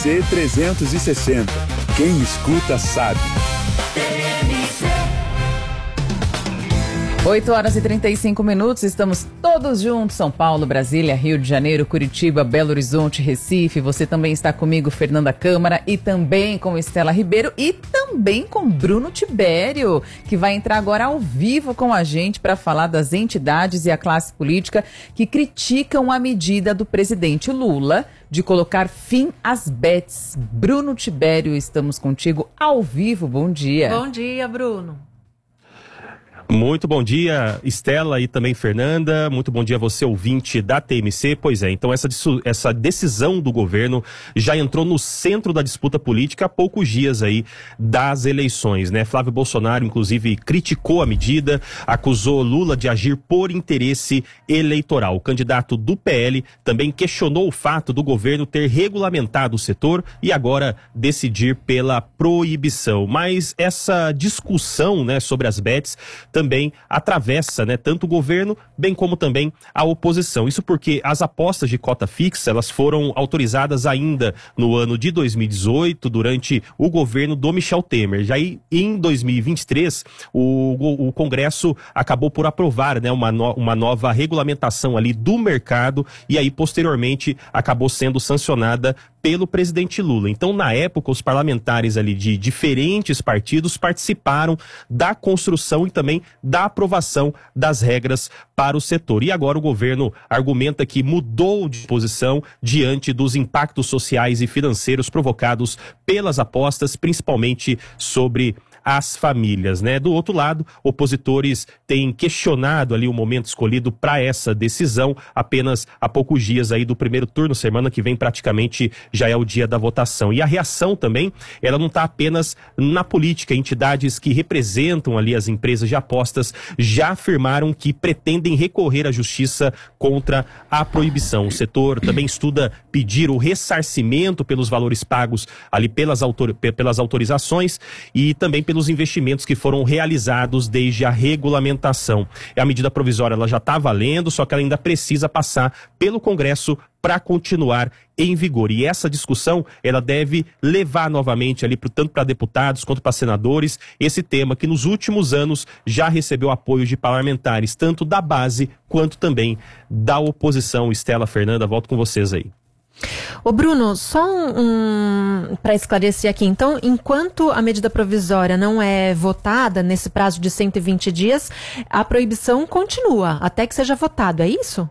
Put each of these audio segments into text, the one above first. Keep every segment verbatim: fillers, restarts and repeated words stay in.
C trezentos e sessenta. Quem escuta sabe. oito horas e trinta e cinco minutos, estamos todos juntos, São Paulo, Brasília, Rio de Janeiro, Curitiba, Belo Horizonte, Recife. Você também está comigo, Fernanda Câmara, e também com Estela Ribeiro e também com Bruno Tibério, que vai entrar agora ao vivo com a gente para falar das entidades e a classe política que criticam a medida do presidente Lula de colocar fim às bets. Bruno Tibério, estamos contigo ao vivo, bom dia. Bom dia, Bruno. Muito bom dia, Estela e também Fernanda. Muito bom dia a você, ouvinte da T M C. Pois é, então essa, essa decisão do governo já entrou no centro da disputa política há poucos dias aí das eleições, né? Flávio Bolsonaro, inclusive, criticou a medida, acusou Lula de agir por interesse eleitoral. O candidato do P L também questionou o fato do governo ter regulamentado o setor e agora decidir pela proibição. Mas essa discussão, né, sobre as bets também atravessa, né, tanto o governo, bem como também a oposição. Isso porque as apostas de cota fixa, elas foram autorizadas ainda no ano de dois mil e dezoito, durante o governo do Michel Temer. Já aí, em dois mil e vinte e três, o, o Congresso acabou por aprovar, né, uma, no, uma nova regulamentação ali do mercado e aí, posteriormente, acabou sendo sancionada pelo presidente Lula. Então, na época, os parlamentares ali de diferentes partidos participaram da construção e também da aprovação das regras para o setor. E agora o governo argumenta que mudou de posição diante dos impactos sociais e financeiros provocados pelas apostas, principalmente sobre as famílias, né? Do outro lado, opositores têm questionado ali o momento escolhido para essa decisão, apenas há poucos dias aí do primeiro turno, semana que vem praticamente já é o dia da votação. E a reação também, ela não está apenas na política. Entidades que representam ali as empresas de apostas já afirmaram que pretendem recorrer à justiça contra a proibição. O setor também estuda pedir o ressarcimento pelos valores pagos ali pelas, autor- pelas autorizações e também pelos os investimentos que foram realizados desde a regulamentação. A medida provisória ela já está valendo, só que ela ainda precisa passar pelo Congresso para continuar em vigor. E essa discussão, ela deve levar novamente ali, pro, tanto para deputados quanto para senadores, esse tema que nos últimos anos já recebeu apoio de parlamentares, tanto da base quanto também da oposição. Estela, Fernanda, volto com vocês aí. Ô Bruno, só um, um para esclarecer aqui, então, enquanto a medida provisória não é votada nesse prazo de cento e vinte dias, a proibição continua até que seja votado, é isso?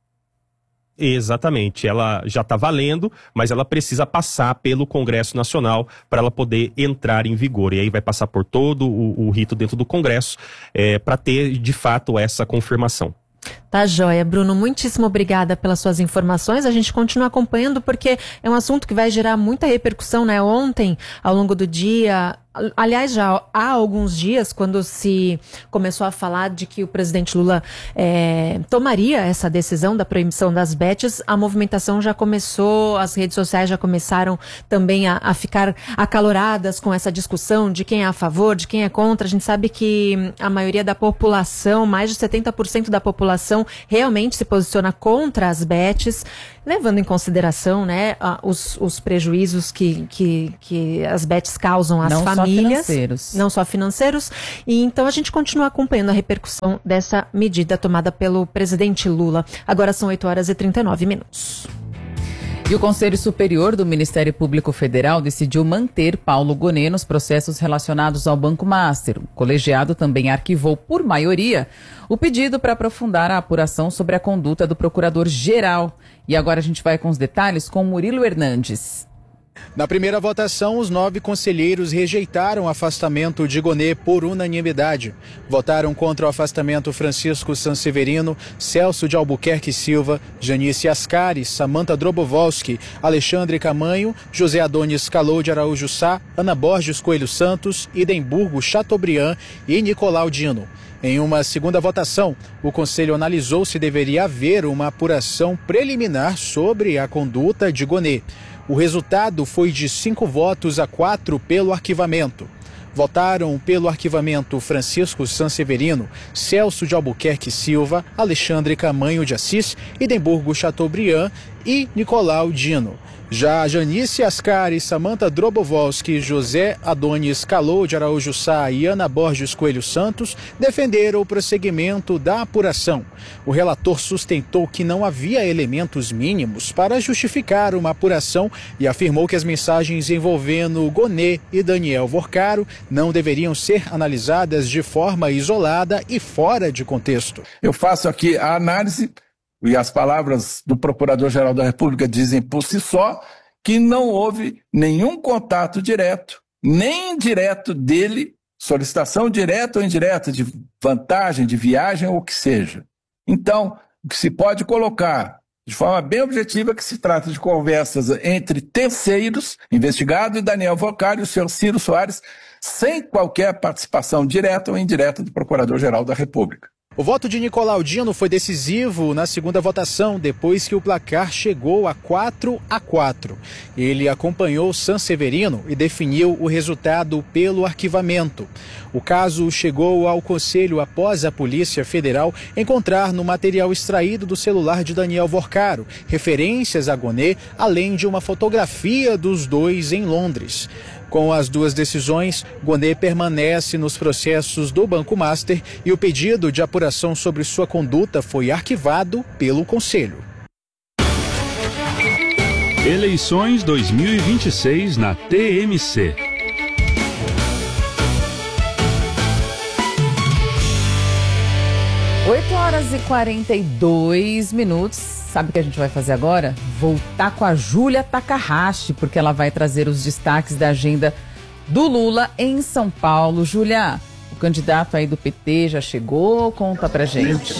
Exatamente, ela já está valendo, mas ela precisa passar pelo Congresso Nacional para ela poder entrar em vigor. E aí vai passar por todo o, o rito dentro do Congresso é, para ter, de fato, essa confirmação. Tá joia, Bruno, muitíssimo obrigada pelas suas informações. A gente continua acompanhando porque é um assunto que vai gerar muita repercussão, né? Ontem, ao longo do dia, aliás, já há alguns dias, quando se começou a falar de que o presidente Lula é, tomaria essa decisão da proibição das bets, a movimentação já começou, as redes sociais já começaram também a, a ficar acaloradas com essa discussão de quem é a favor, de quem é contra. A gente sabe que a maioria da população, mais de setenta por cento da população, realmente se posiciona contra as bets, levando em consideração, né, os, os prejuízos que, que, que as bets causam às Não famílias. Só financeiros. Não só financeiros. E então a gente continua acompanhando a repercussão dessa medida tomada pelo presidente Lula. Agora são oito horas e trinta e nove minutos. E o Conselho Superior do Ministério Público Federal decidiu manter Paulo Gonet nos processos relacionados ao Banco Master. O colegiado também arquivou, por maioria, o pedido para aprofundar a apuração sobre a conduta do procurador-geral. E agora a gente vai com os detalhes com Murilo Hernandes. Na primeira votação, os nove conselheiros rejeitaram o afastamento de Gonet por unanimidade. Votaram contra o afastamento Francisco Sanseverino, Celso de Albuquerque Silva, Janice Ascari, Samantha Drobovolski, Alexandre Camanho, José Adonis Calou de Araújo Sá, Ana Borges Coelho Santos, Idemburgo Chateaubriand e Nicolau Dino. Em uma segunda votação, o Conselho analisou se deveria haver uma apuração preliminar sobre a conduta de Gonet. O resultado foi de cinco votos a quatro pelo arquivamento. Votaram pelo arquivamento Francisco Sanseverino, Celso de Albuquerque Silva, Alexandre Camanho de Assis, Idemburgo Chateaubriand e Nicolau Dino. Já Janice Ascari, Samantha Drobovolski, José Adonis Calou de Araújo Sá e Ana Borges Coelho Santos defenderam o prosseguimento da apuração. O relator sustentou que não havia elementos mínimos para justificar uma apuração e afirmou que as mensagens envolvendo Gonê e Daniel Vorcaro não deveriam ser analisadas de forma isolada e fora de contexto. Eu faço aqui a análise, e as palavras do Procurador-Geral da República dizem por si só, que não houve nenhum contato direto, nem indireto dele, solicitação direta ou indireta de vantagem, de viagem ou o que seja. Então, o que se pode colocar de forma bem objetiva é que se trata de conversas entre terceiros, investigado e Daniel Vorcaro e o senhor Ciro Soares, sem qualquer participação direta ou indireta do Procurador-Geral da República. O voto de Nicolau Dino foi decisivo na segunda votação, depois que o placar chegou a quatro a quatro. Ele acompanhou Sanseverino e definiu o resultado pelo arquivamento. O caso chegou ao Conselho após a Polícia Federal encontrar no material extraído do celular de Daniel Vorcaro referências a Gonê, além de uma fotografia dos dois em Londres. Com as duas decisões, Gonê permanece nos processos do Banco Master e o pedido de apuração sobre sua conduta foi arquivado pelo Conselho. Eleições dois mil e vinte e seis na T M C. oito horas e quarenta e dois minutos. Sabe o que a gente vai fazer agora? Voltar com a Júlia Takahashi, porque ela vai trazer os destaques da agenda do Lula em São Paulo. Júlia, o candidato aí do P T já chegou? Conta pra gente.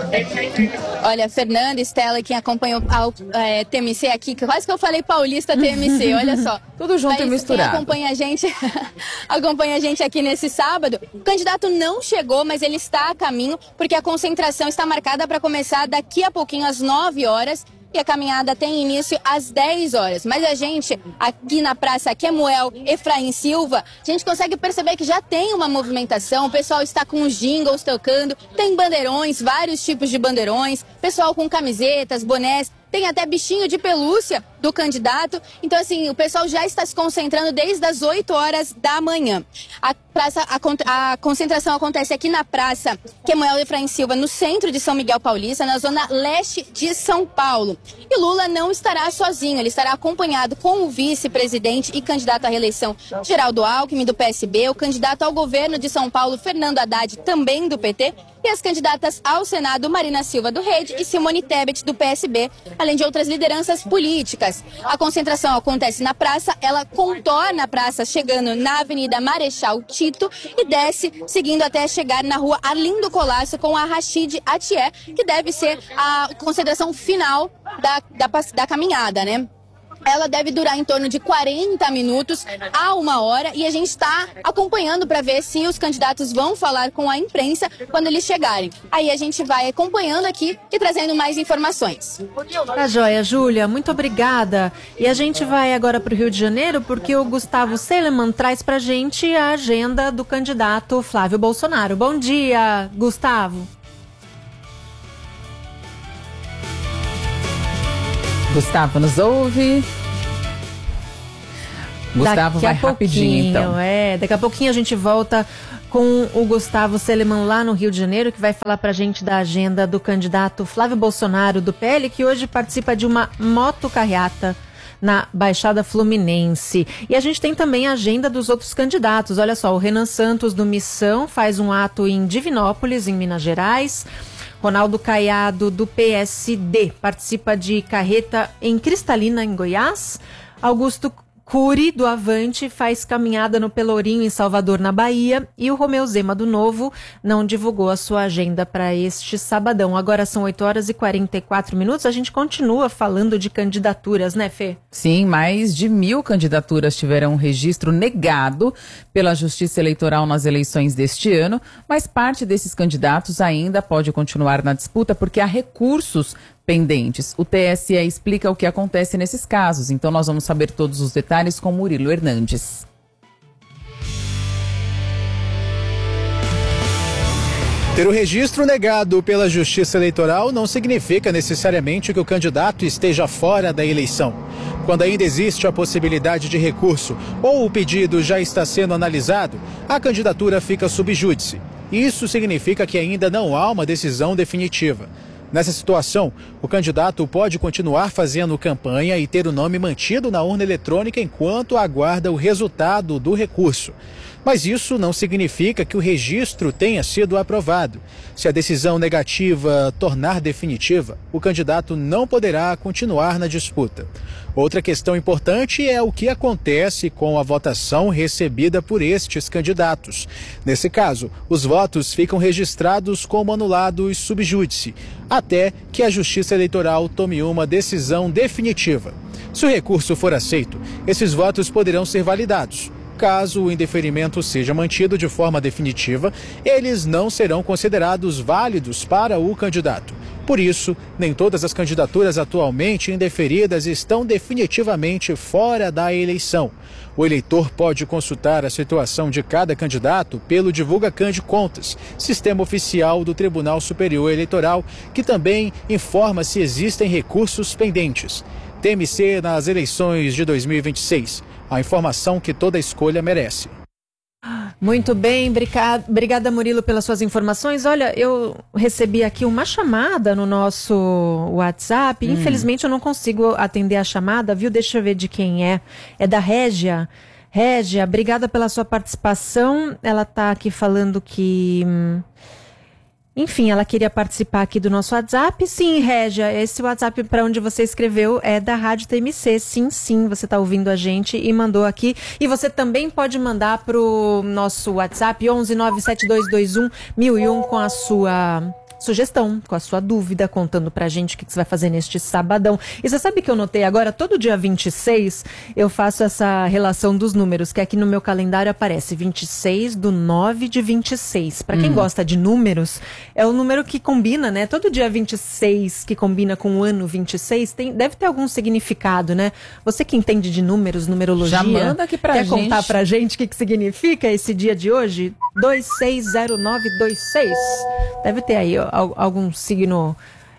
Olha, Fernanda, Estela, quem acompanhou a é, T M C aqui, quase que eu falei paulista T M C, olha só. Tudo junto Mas, e misturado. Quem acompanha a gente, acompanha a gente aqui nesse sábado. O candidato não chegou, mas ele está a caminho, porque a concentração está marcada para começar daqui a pouquinho, às nove horas. E a caminhada tem início às dez horas. Mas a gente, aqui na Praça Quemuel Efraim Silva, a gente consegue perceber que já tem uma movimentação. O pessoal está com os jingles tocando, tem bandeirões, vários tipos de bandeirões, pessoal com camisetas, bonés, tem até bichinho de pelúcia do candidato. Então, assim, o pessoal já está se concentrando desde as oito horas da manhã. A, praça, a, a concentração acontece aqui na Praça Quemuel Efraim Silva, no centro de São Miguel Paulista, na zona leste de São Paulo. E Lula não estará sozinho, ele estará acompanhado com o vice-presidente e candidato à reeleição Geraldo Alckmin, do P S B, o candidato ao governo de São Paulo, Fernando Haddad, também do P T, e as candidatas ao Senado, Marina Silva, do Rede, e Simone Tebet, do P S B, além de outras lideranças políticas. A concentração acontece na praça, ela contorna a praça, chegando na Avenida Marechal Tito e desce, seguindo até chegar na rua Arlindo Colasso com a Rachid Atié, que deve ser a concentração final da, da, da caminhada, né? Ela deve durar em torno de quarenta minutos a uma hora e a gente está acompanhando para ver se os candidatos vão falar com a imprensa quando eles chegarem. Aí a gente vai acompanhando aqui e trazendo mais informações. Tá joia, Júlia, muito obrigada. E a gente vai agora para o Rio de Janeiro porque o Gustavo Seleman traz para a gente a agenda do candidato Flávio Bolsonaro. Bom dia, Gustavo. Gustavo nos ouve. Gustavo daqui vai rapidinho, então. É, daqui a pouquinho a gente volta com o Gustavo Seleman lá no Rio de Janeiro, que vai falar pra gente da agenda do candidato Flávio Bolsonaro do P L, que hoje participa de uma motocarreata na Baixada Fluminense. E a gente tem também a agenda dos outros candidatos. Olha só, o Renan Santos do Missão faz um ato em Divinópolis, em Minas Gerais. Ronaldo Caiado, do P S D, participa de carreta em Cristalina, em Goiás. Augusto Cury, do Avante, faz caminhada no Pelourinho, em Salvador, na Bahia. E o Romeu Zema, do Novo, não divulgou a sua agenda para este sabadão. Agora são oito horas e quarenta e quatro minutos. A gente continua falando de candidaturas, né, Fê? Sim, mais de mil candidaturas tiveram um registro negado pela Justiça Eleitoral nas eleições deste ano, mas parte desses candidatos ainda pode continuar na disputa porque há recursos pendentes. O T S E explica o que acontece nesses casos, então nós vamos saber todos os detalhes com Murilo Hernandes. Ter o registro negado pela Justiça Eleitoral não significa necessariamente que o candidato esteja fora da eleição. Quando ainda existe a possibilidade de recurso ou o pedido já está sendo analisado, a candidatura fica sub júdice. Isso significa que ainda não há uma decisão definitiva. Nessa situação, o candidato pode continuar fazendo campanha e ter o nome mantido na urna eletrônica enquanto aguarda o resultado do recurso. Mas isso não significa que o registro tenha sido aprovado. Se a decisão negativa tornar definitiva, o candidato não poderá continuar na disputa. Outra questão importante é o que acontece com a votação recebida por estes candidatos. Nesse caso, os votos ficam registrados como anulados sub júdice, até que a Justiça Eleitoral tome uma decisão definitiva. Se o recurso for aceito, esses votos poderão ser validados. Caso o indeferimento seja mantido de forma definitiva, eles não serão considerados válidos para o candidato. Por isso, nem todas as candidaturas atualmente indeferidas estão definitivamente fora da eleição. O eleitor pode consultar a situação de cada candidato pelo DivulgaCan de Contas, sistema oficial do Tribunal Superior Eleitoral, que também informa se existem recursos pendentes. T M C nas eleições de dois mil e vinte e seis. A informação que toda escolha merece. Muito bem, obrigada Murilo pelas suas informações. Olha, eu recebi aqui uma chamada no nosso WhatsApp. Hum. Infelizmente eu não consigo atender a chamada, viu? Deixa eu ver de quem é. É da Régia. Régia, obrigada pela sua participação. Ela está aqui falando que... Hum, Enfim, ela queria participar aqui do nosso WhatsApp. Sim, Régia, esse WhatsApp para onde você escreveu é da Rádio T M C. Sim, sim, você está ouvindo a gente e mandou aqui. E você também pode mandar para o nosso WhatsApp onze nove sete dois dois um mil e um com a sua sugestão, com a sua dúvida, contando pra gente o que você vai fazer neste sabadão. E você sabe que eu notei agora, todo dia vinte e seis, eu faço essa relação dos números, que aqui no meu calendário aparece vinte e seis do nove de vinte e seis. Pra quem hum. gosta de números, é o número que combina, né? Todo dia vinte e seis que combina com o ano vinte e seis, tem, deve ter algum significado, né? Você que entende de números, numerologia, já manda aqui pra quer gente. contar pra gente o que, que significa esse dia de hoje? dois seis zero nove dois seis. Deve ter aí ó, algum signo,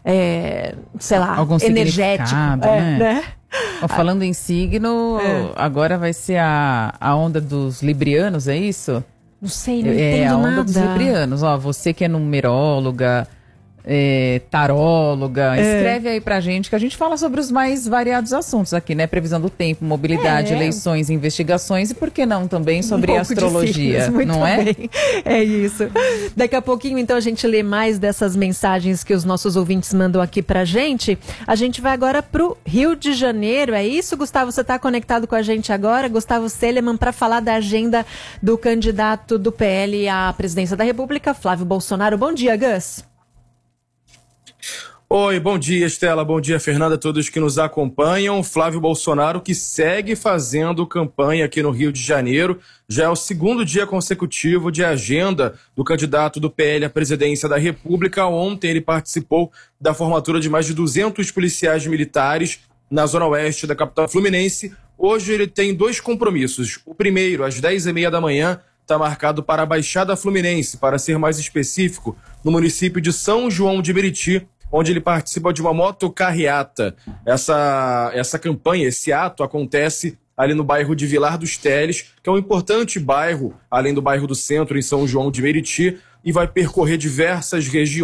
é, sei lá, algum energético. É, né? né? Falando em signo, é. agora vai ser a, a onda dos librianos, é isso? Não sei, não é, entendo É a onda nada. dos librianos. Ó, você que é numeróloga, é, taróloga, é. escreve aí pra gente que a gente fala sobre os mais variados assuntos aqui, né? Previsão do tempo, mobilidade, é. eleições, investigações e por que não também sobre um astrologia, signos, não é? Bem. É isso. Daqui a pouquinho, então, a gente lê mais dessas mensagens que os nossos ouvintes mandam aqui pra gente. A gente vai agora pro Rio de Janeiro, é isso, Gustavo? Você tá conectado com a gente agora? Gustavo Seleman, para falar da agenda do candidato do P L à presidência da República, Flávio Bolsonaro. Bom dia, Gus. Oi, bom dia, Estela, bom dia, Fernanda, a todos que nos acompanham. Flávio Bolsonaro, que segue fazendo campanha aqui no Rio de Janeiro, já é o segundo dia consecutivo de agenda do candidato do P L à presidência da República. Ontem ele participou da formatura de mais de duzentos policiais militares na zona oeste da capital fluminense. Hoje ele tem dois compromissos. O primeiro, às dez e meia da manhã, está marcado para a Baixada Fluminense, para ser mais específico, no município de São João de Meriti, onde ele participa de uma motocarreata. Essa, essa campanha, esse ato acontece ali no bairro de Vilar dos Teles, que é um importante bairro, além do bairro do Centro, em São João de Meriti, e vai percorrer diversas regiões.